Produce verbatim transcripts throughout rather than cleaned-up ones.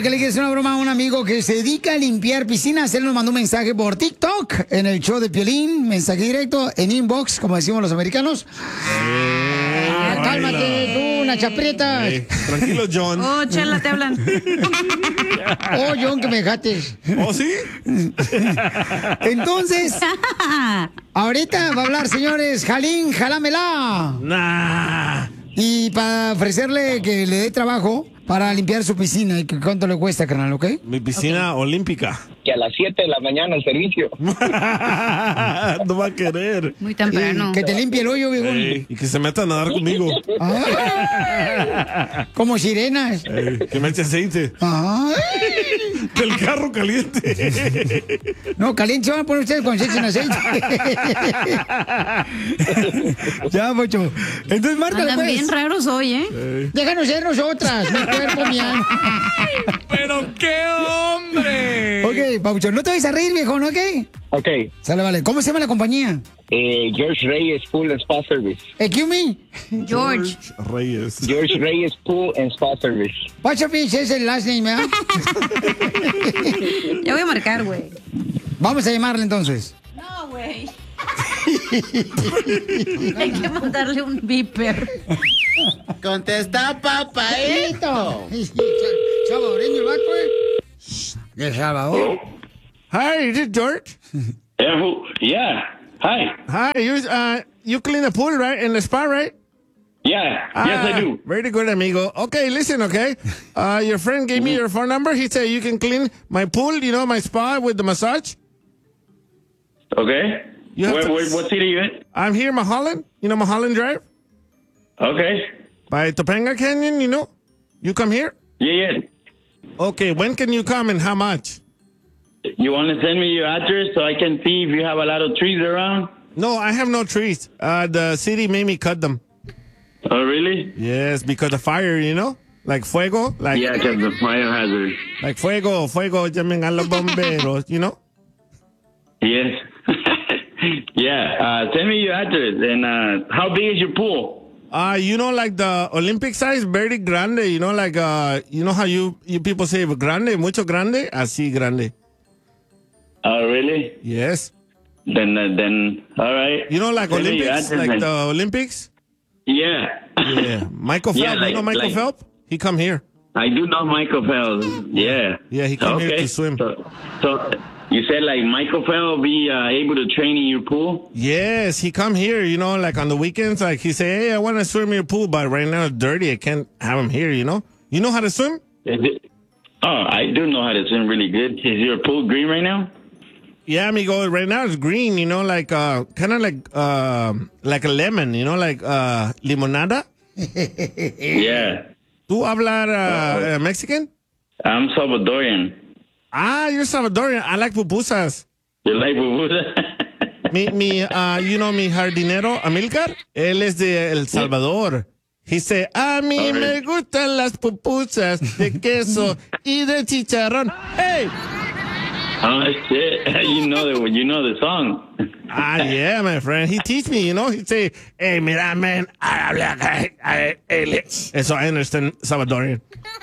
porque le quieres una broma a un amigo que se dedica a limpiar piscinas. Él nos mandó un mensaje por TikTok en el show de Piolín, mensaje directo en inbox, como decimos los americanos. Eh, ah, cálmate tú, una chaprieta. Eh, tranquilo, John. Oh, Chela, te hablan. Oh, John, que me dejaste. ¿Oh, sí? Entonces, ahorita va a hablar, señores, Jalín, jalámela. Nah. Y para ofrecerle que le dé trabajo para limpiar su piscina. ¿Y cuánto le cuesta, carnal, ok? Mi piscina okay. olímpica. Que a las siete de la mañana el servicio. No va a querer. Muy temprano. Y que te limpie el hoyo, viejo. Ey, y que se meta a nadar conmigo. Ay, como sirenas. Ey, que me eche aceite. Ay. Del carro caliente. No, caliente se van a poner ustedes cuando se echen aceite. Ya, Pocho. Entonces, márcale, Andan pues. bien raros hoy, ¿eh? Ey. Déjanos ser nosotras, mi cuerpo, mi alma. ¡Pero qué hombre! Ok, Paucho, no te vayas a reír, viejo, ¿no? ¿Ok? Ok. Sale, vale. ¿Cómo se llama la compañía? Eh, George Reyes Pool and Spa Service. Excuse me. George. Reyes. George Reyes Pool and Spa Service. What's your bitch? Es el last name, ¿eh? Ya voy a marcar, güey. Vamos a llamarle entonces. No, güey. Hay que mandarle un beeper. Contesta, papaito. Salvadoreño el vato, ¿eh? De Salvador. Hi, is it George? Yeah, who, yeah. Hi. Hi, you uh you clean the pool, right? In the spa, right? Yeah. Ah, yes, I do. Very good, amigo. Okay, listen, okay. Uh, your friend gave me your phone number. He said you can clean my pool, you know, my spa with the massage. Okay. You have Where, to- where, what city are you in? I'm here in Mulholland. You know Mulholland Drive? Okay. By Topanga Canyon, you know? You come here? Yeah, yeah. Okay, when can you come and how much? You want to send me your address so I can see if you have a lot of trees around? No, I have no trees. Uh, the city made me cut them. Oh, really? Yes, because of fire, you know? Like fuego. Like, Yeah, because the fire hazard. like fuego, fuego, llamen a los bomberos, you know? Yes. Yeah. Uh, send me your address. And uh, how big is your pool? Uh, you know, like the Olympic size, very grande, you know, like, uh, you know how you, you people say grande, mucho grande? Así grande. Oh, really? Yes. Then, uh, then, all right. You know, like Send me your Olympics, address like and- the Olympics? Yeah. Yeah. Michael Phelps, Yeah, like- you know Michael like- Phelps? He come here. I do know Michael Phelps. Yeah. Yeah, he come here Okay. to swim. So, so you said like Michael Phelps be uh, able to train in your pool? Yes, he come here, you know, like on the weekends, like he say, hey, I want to swim in your pool, but right now it's dirty. I can't have him here, you know? You know how to swim? Is it? Oh, I do know how to swim really good. Is your pool green right now? Yeah, amigo, right now it's green, you know, like, uh, kind of like, uh, like a lemon, you know, like, uh, limonada. Yeah. ¿Tú hablar uh, uh, Mexican? I'm Salvadorian. Ah, you're Salvadorian. I like pupusas. You like pupusa? Mi, mi, uh, you know, mi jardinero, Amilcar, él es de El Salvador. He say, a mí me gustan las pupusas de queso y de chicharrón. Hey! Oh, shit. You know the, you know the song. Ah, yeah, my friend. He teach me, you know. He say, hey, mira, man. So I understand Salvadorian.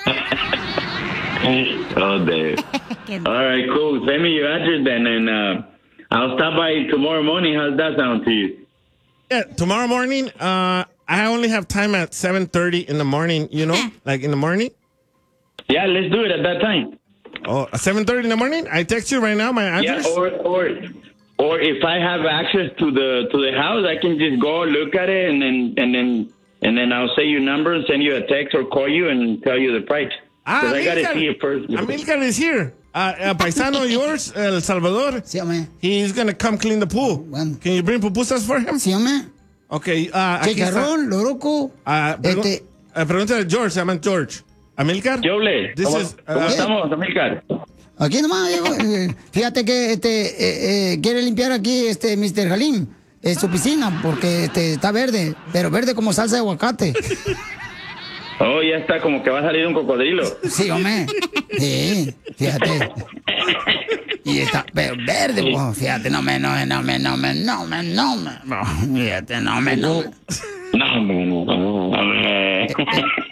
Oh, Dave. All right, cool. Send me your address then, and uh, I'll stop by tomorrow morning. How's that sound to you? Yeah, tomorrow morning, uh, I only have time at seven thirty in the morning, you know, like in the morning. Yeah, let's do it at that time. Oh, at seven thirty in the morning? I text you right now my address. Yeah, or or or if I have access to the to the house, I can just go look at it and then and then and then I'll say your number and send you a text or call you and tell you the price. Ah, Because I gotta Amilcar. see it first. Amilcar is here. Uh, uh, paisano yours, El Salvador. Sí, hombre. He's gonna come clean the pool. Bueno. Can you bring pupusas for him? Sí, hombre. Okay, uh, aquí está. Chicharrón, loroco. Ah, pregu- Este- eh, pregúntale a George, se llama George. Amilcar? Yoble, This ¿cómo, is, uh, ¿cómo estamos, Amilcar? Aquí nomás, Diego. Eh, Fíjate que este eh, eh, quiere limpiar aquí este mister Halim eh, su piscina porque este, está verde, pero verde como salsa de aguacate. Oh, ya está, como que va a salir un cocodrilo. Sí, hombre. Sí, fíjate. Y está pero verde, pues, fíjate, no me, no me, no me, no me, no me, no me. No, fíjate, no me, no me. No, no, no, no, no.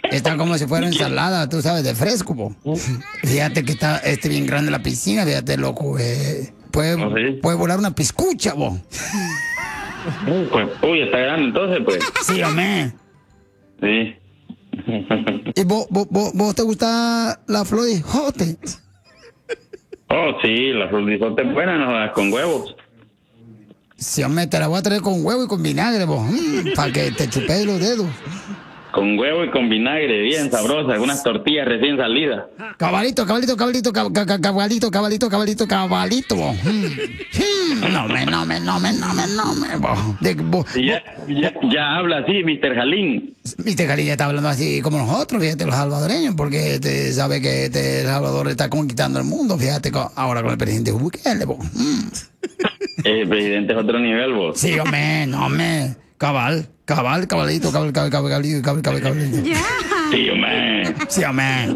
Está como si fuera ensalada, tú sabes, de fresco, bo. Fíjate que está este, bien grande la piscina, fíjate, loco. Eh. Puede, ¿Oh, sí? puede volar una piscucha, bo. Pues, uy, está grande entonces, pues. Sí, hombre. Sí. ¿Y vos, vos, vos, vos te gusta la flor de jote? Oh, sí, la florizote es buena, ¿no? Con huevos. Sí, hombre, te la voy a traer con huevo y con vinagre, vos. Mm, para que te chupes los dedos. Con huevo y con vinagre, bien sabrosa, unas tortillas recién salidas. Cabalito, cabalito, cabalito, cab- ca- ca- cabalito, cabalito, cabalito, cabalito, vos. Mm. Mm, No me, no me, no me, no me, no me, vos. De- vos- Y ya, ya, ya habla así, mister Jalín. Viste, Cali ya está hablando así como nosotros, fíjate, los salvadoreños, porque te sabe que este El Salvador está conquistando el mundo, fíjate, co- ahora con el presidente Bukele, vos. Mm. El presidente es otro nivel, vos. Sí, hombre, no, hombre. Cabal, cabal, cabalito, cabal, cabal, cabal, cabalito, cabal, cabal, cabalito. Ya. Sí, hombre. Sí, hombre.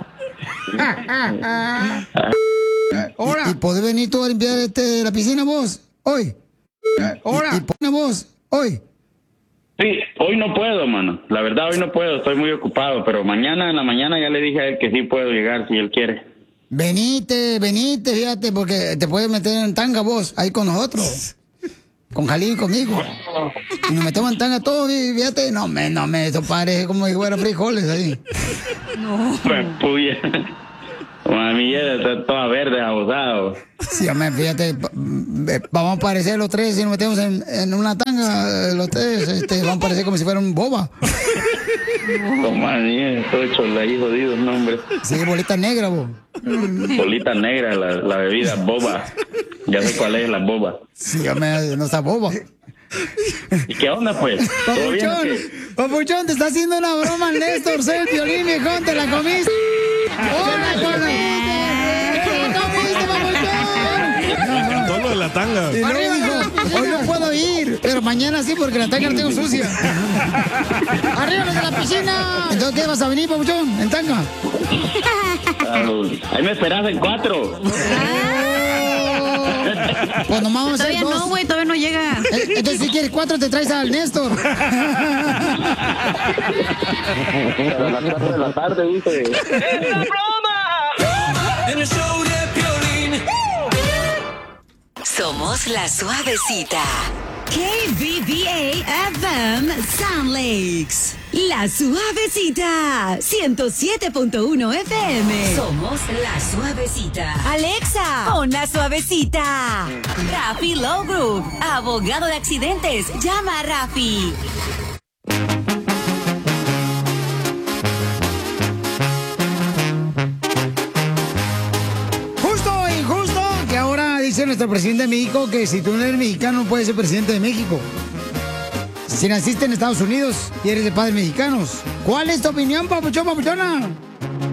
¿Y, y podés venir tú a limpiar este, la piscina vos, hoy? Hola. ¿Y, y pone vos, hoy? Sí, hoy no puedo, mano. La verdad, hoy no puedo, estoy muy ocupado. Pero mañana en la mañana ya le dije a él que sí puedo llegar si él quiere. Venite, venite, fíjate, porque te puedes meter en tanga vos, ahí con nosotros. Con Jalín y conmigo. Y nos metemos en tanga todos, y fíjate. No, me, no, me, eso parece como si fuera frijoles ahí. Pues, puya. Mami, ya está toda verde, abusado. Sí, hombre, fíjate, pa- eh, vamos a parecer los tres, si nos metemos en, en una tanga, eh, los tres, este, vamos a parecer como si fueran boba. Toma, niña, estoy hecho ahí jodido, no, hombre. Sí, bolita negra, vos. Bolita negra, la, la bebida, boba. Ya sé cuál es la boba. Sí, hombre, no está boba. ¿Y qué onda, pues? ¿Todo bien o Papuchón, qué? Papuchón, te está haciendo una broma el Néstor, soy el violín, viejón, te la comiste. ¡Hola, con la ¡te la comiste, Papuchón! Me encantó lo de la tanga. Y luego dijo, hoy no puedo ir, pero mañana sí porque la tanga la tengo sucia. ¡Arriba los de la piscina! Entonces, ¿qué vas a venir, Papuchón? ¿En tanga? Ah, ahí me esperas en cuatro. Pues nomás vamos a hacer Todavía dos. no, güey, todavía no llega. Eh, Entonces, si quieres cuatro, te traes al Néstor. A las cuatro de la tarde, dice. En el show de Piolín. Somos la suavecita. K B B A F M Sound Lakes. La suavecita. ciento siete punto uno F M. Somos la suavecita. Alexa, pon la suavecita. Rafi Law Group, abogado de accidentes. Llama a Rafi. Justo o injusto que ahora dice nuestro presidente de México que si tú no eres mexicano no puedes ser presidente de México. Si naciste en Estados Unidos y eres de padres mexicanos. ¿Cuál es tu opinión, papuchón, papuchona?